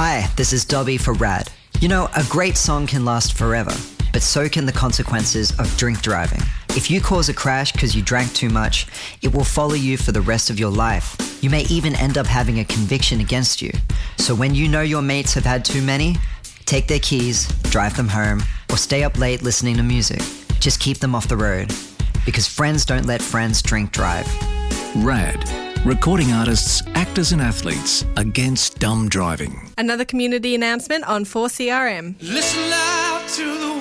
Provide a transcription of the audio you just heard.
Hi, this is Dobby for Rad. You know, a great song can last forever, but so can the consequences of drink driving. If you cause a crash because you drank too much, it will follow you for the rest of your life. You may even end up having a conviction against you. So when you know your mates have had too many, take their keys, drive them home, or stay up late listening to music. Just keep them off the road, because friends don't let friends drink drive. RAD. Recording artists, actors and athletes against dumb driving. Another community announcement on 4CRM. Listen loud to the